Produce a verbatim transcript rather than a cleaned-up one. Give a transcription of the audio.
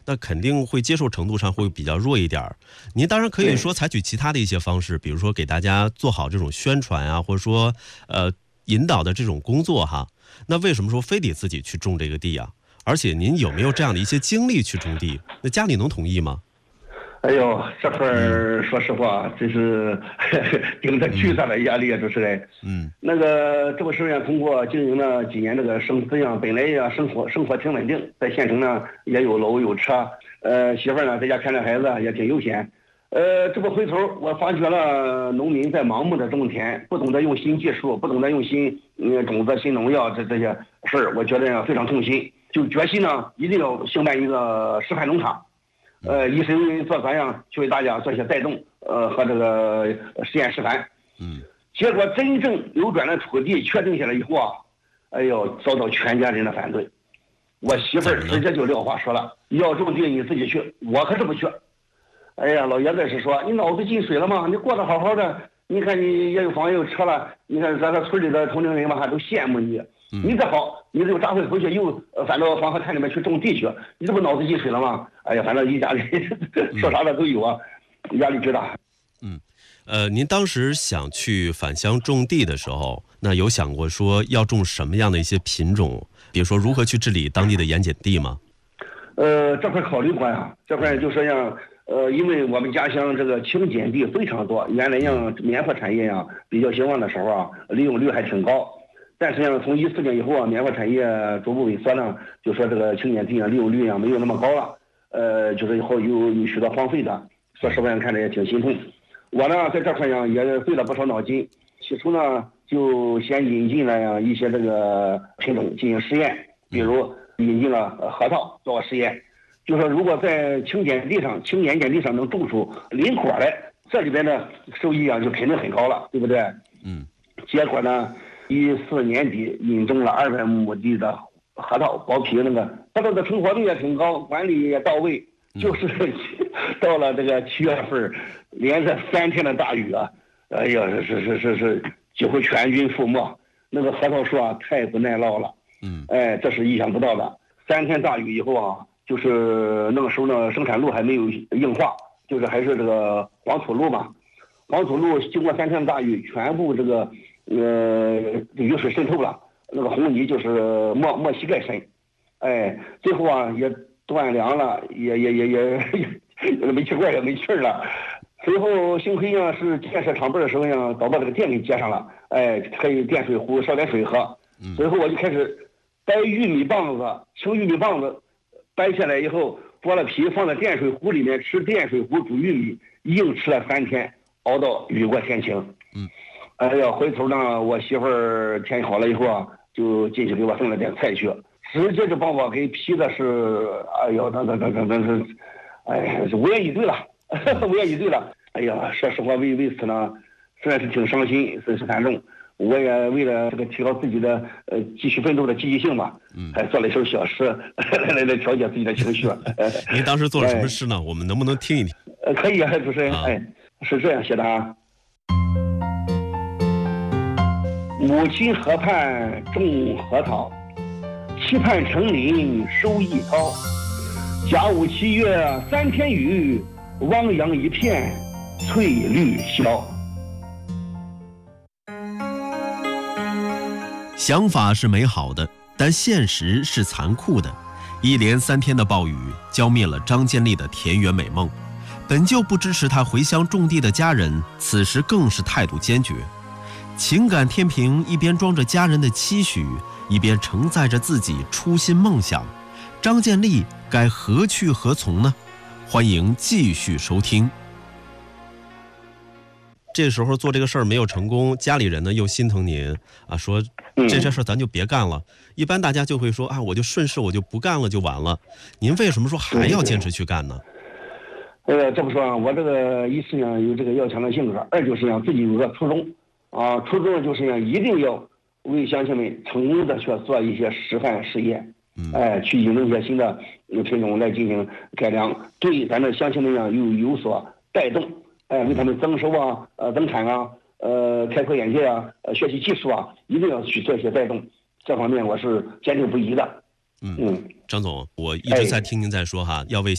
那肯定会接受程度上会比较弱一点。您当然可以说采取其他的一些方式，比如说给大家做好这种宣传啊，或者说呃引导的这种工作哈。那为什么说非得自己去种这个地啊？而且您有没有这样的一些精力去种地？那家里能同意吗？ 哎呦，这块儿说实话，真是顶着巨大的压力啊，主持人。 嗯， 那个这不是呀，通过经营了几年这个生死呀，本来呀生活生活挺稳定，在县城呢也有楼有车，呃，媳妇儿呢在家看着孩子也挺悠闲。呃，这不回头我发觉了农民在盲目的种田，不懂得用新技术，不懂得用新嗯种子、新农药这这些事儿，我觉得呀非常痛心，就决心呢一定要兴办一个示范农场。呃，以身为做咱样去为大家做一些带动，呃和这个实验示范。 嗯， 结果真正流转的土地确定下来以后啊，哎呦，遭到全家人的反对。我媳妇儿直接就撂话说了，要种地你自己去，我可是不去。哎呀，老爷子是说你脑子进水了吗？你过得好好的，你看你也有房也有车了，你看咱这村里的同龄人嘛还都羡慕你。你这好，你这又扎回回去又反到黄河滩里面去种地去，你这不脑子进水了吗？哎呀，反正一家里说啥的都有啊，压力巨大。 嗯，呃，您当时想去返乡种地的时候，那有想过说要种什么样的一些品种？比如说如何去治理当地的盐碱地吗？ 呃，这块考虑过呀，这块就说呀，呃，因为我们家乡这个轻碱地非常多，原来呀棉花产业呀比较兴旺的时候啊，利用率还挺高。但是呢，从一四年以后啊，棉花产业逐步萎缩呢，就说这个轻碱地啊利用率啊没有那么高了，呃，就是以后有有许多荒废的，说实话看着也挺心痛。我呢在这块呀也费了不少脑筋，起初呢就先引进了一些这个品种进行试验，比如引进了核桃做过实验，就说如果在轻碱地上、轻盐碱地上能种出林果来，这里边的收益啊就肯定很高了，对不对？ 嗯。 结果呢？一四年底引种了二百亩地的核桃剥皮，那个它这个成活率也挺高，管理也到位。就是到了这个七月份，连着三天的大雨啊，哎呀，是是是是几乎全军覆没。那个核桃树啊，太不耐涝了。 嗯， 哎，这是意想不到的。三天大雨以后啊，就是那个时候呢，生产路还没有硬化，就是还是这个黄土路嘛。黄土路经过三天的大雨，全部这个。呃，雨水渗透了，那个红泥就是没没膝盖深，哎，最后啊也断粮了，也也也也也没气罐也没气儿了。随后幸亏呢是建设厂办的时候呢，找到这个电给接上了，哎，可以电水壶烧点水喝。随后我就开始掰玉米棒子，青玉米棒子掰下来以后，剥了皮放在电水壶里面吃电水壶煮玉米，硬吃了三天，熬到雨过天晴。 嗯。 哎呀，回头呢，我媳妇儿天好了以后啊，就进去给我送了点菜去，直接就把我给批的是，哎呦，那那那那那是，哎呀，是无言以对了，无言以对了。哎呀，说实话，为为此呢，虽然是挺伤心，损失惨重，我也为了这个提高自己的呃继续奋斗的积极性吧，嗯，还做了一首小诗来来来调节自己的情绪。 您当时做了什么诗呢？我们能不能听一听？ 呃，可以啊，主持人，哎，是这样写的啊。母亲河畔种核桃，期盼成林收益高。甲午七月三天雨，汪洋一片翠绿销。 想法是美好的，但现实是残酷的。一连三天的暴雨浇灭了张建立的田园美梦。本就不支持他回乡种地的家人，此时更是态度坚决。情感天平一边装着家人的期许，一边承载着自己初心梦想。张建立该何去何从呢？欢迎继续收听。这时候做这个事儿没有成功，家里人呢又心疼您啊，说这这事儿咱就别干了。一般大家就会说啊，我就顺势我就不干了就完了。您为什么说还要坚持去干呢？ 呃，这么说啊，我这个一是呢有这个要强的性格，二就是呢自己有个初衷。啊，初衷就是呢，一定要为乡亲们成功的去做一些示范试验，嗯，哎，去引入一些新的品种来进行改良，对咱的乡亲们呢有有所带动，哎，为他们增收啊，呃，增产啊，呃，开阔眼界啊，呃，学习技术啊，一定要去做一些带动，这方面我是坚定不移的。 嗯嗯，张总，我一直在听您在说哈，要为